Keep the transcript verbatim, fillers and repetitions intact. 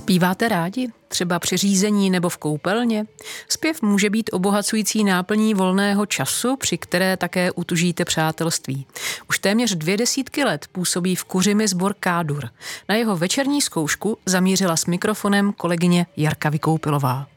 Zpíváte rádi? Třeba při řízení nebo v koupelně? Zpěv může být obohacující náplní volného času, při které také utužíte přátelství. Už téměř dvě desítky let působí v Kuřimi sbor Kádur. Na jeho večerní zkoušku zamířila s mikrofonem kolegyně Jarka Vykoupilová.